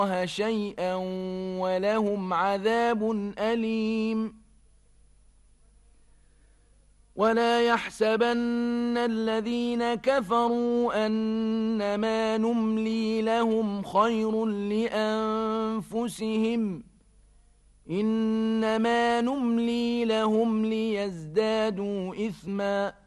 شيئا ولهم عذاب أليم. ولا يحسبن الذين كفروا أنما نملي لهم خير لأنفسهم إنما نملي لهم ليزدادوا إثما